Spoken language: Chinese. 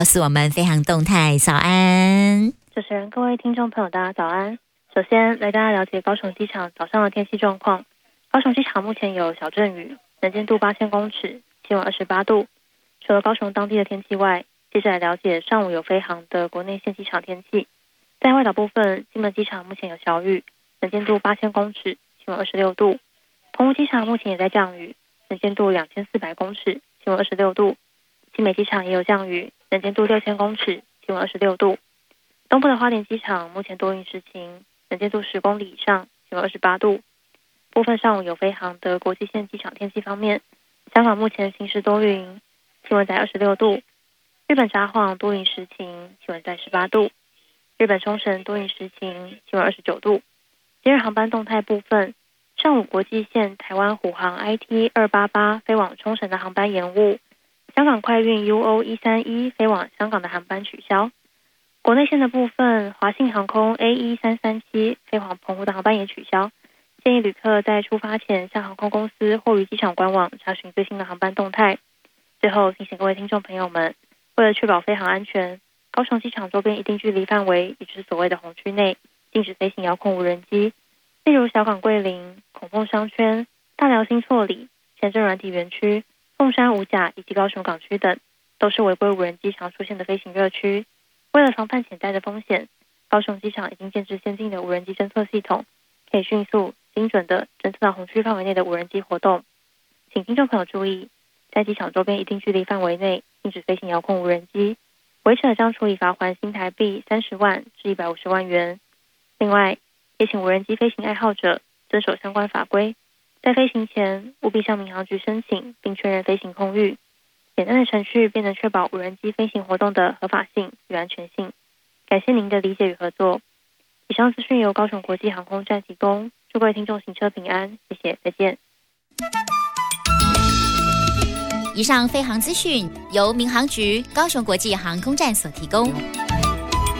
是我们飞航动态，早安。 主持人，各位听众朋友，大家早安。首先来大家了解高雄机场早上的天气状况。高雄机场目前有小阵雨，能见度8000公尺，气温28度。除了高雄当地的天气外，接着来了解上午有飞航的国内线机场天气。在外岛部分，金门机场目前有小雨，能见度8000公尺，气温26度。澎湖机场目前也在降雨，能见度2400公尺，气温26度。新美机场也有降雨，能见度6000公尺，气温26度。东部的花莲机场目前多云时晴，能见度10公里以上，气温28度。部分上午有飞航的国际线机场天气方面，香港目前晴时多云，气温在26度。日本札幌多云时晴，气温在18度。日本冲绳多云时晴，气温29度。今日航班动态部分，上午国际线台湾虎航 IT288 飞往冲绳的航班延误，香港快运 UO131 飞往香港的航班取消。国内线的部分，华信航空 A1337 飞往澎湖的航班也取消。建议旅客在出发前向航空公司或于机场官网查询最新的航班动态。最后提醒各位听众朋友们，为了确保飞航安全，高雄机场周边一定距离范围，也就是所谓的红区内，禁止飞行遥控无人机，例如小港桂林、孔凤商圈、大寮新厝里、前镇软体园区、凤山五甲以及高雄港区等，都是违规无人机常出现的飞行热区。为了防范潜在的风险，高雄机场已经建置先进的无人机侦测系统，可以迅速、精准地侦测到红区范围内的无人机活动。请听众朋友注意，在机场周边一定距离范围内禁止飞行遥控无人机，违者将处以罚锾新台币30万至150万元。另外，也请无人机飞行爱好者遵守相关法规，在飞行前务必向民航局申请并确认飞行空域。简单的程序便能确保无人机飞行活动的合法性与安全性。感谢您的理解与合作。以上资讯由高雄国际航空站提供，祝各位听众行车平安，谢谢，再见。 以上飞航资讯由民航局高雄国际航空站所提供。